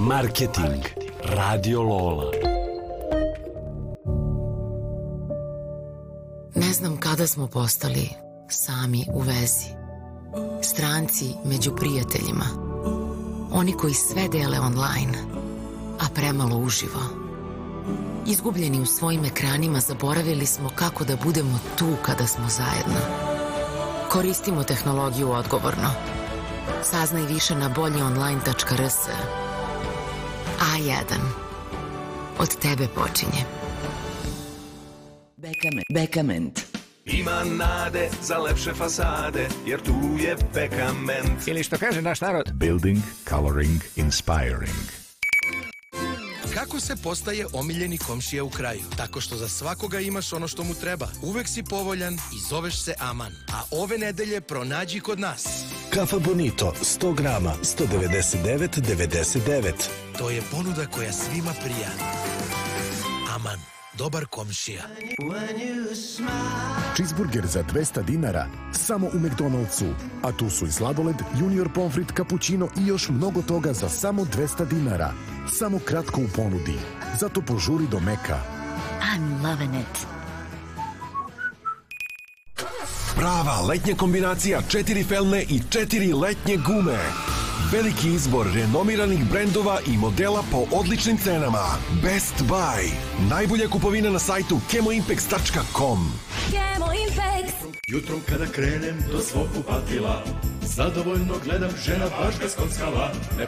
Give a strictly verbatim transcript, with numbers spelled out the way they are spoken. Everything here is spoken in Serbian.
Marketing. Radio Lola. Ne znam kada smo postali sami u vezi. Stranci među prijateljima. Oni koji sve dele online, a premalo uživo. Izgubljeni u svojim ekranima, zaboravili smo kako da budemo tu kada smo zajedno. Koristimo tehnologiju odgovorno. Saznaj više na bolji online tačka r s. A jedan. Od tebe počinje. Bekament. Bekament. Ima nade za lepše fasade, jer tu je Bekament. Ili što kaže naš narod, Building, coloring, inspiring. Kako se postaje omiljeni komšija u kraju? Tako što za svakoga imaš ono što mu treba. Uvek si povoljan i zoveš se Aman. A ove nedelje pronađi kod nas. Kafa Bonito, sto grama, sto devedeset devet devedeset devet. To je ponuda koja svima prija. Aman, dobar komšija. Cheeseburger za dvesta dinara samo u McDonald'su. A tu su i sladoled, junior pomfrit, cappuccino i još mnogo toga za samo dvesta dinara. Samo kratko u ponudi. Zato požuri do Meka. I'm loving it. Prava letnja kombinacija četiri felne i četiri letnje gume. Veliki izbor renomiranih brendova i modela po odličnim cenama. Best Buy. Najbolja kupovina na sajtu kemoimpex tačka com. Kemoimpex. Jutrom kada krenem do svog kupatila, zadovoljno gledam, žena baš ga skockala. Ne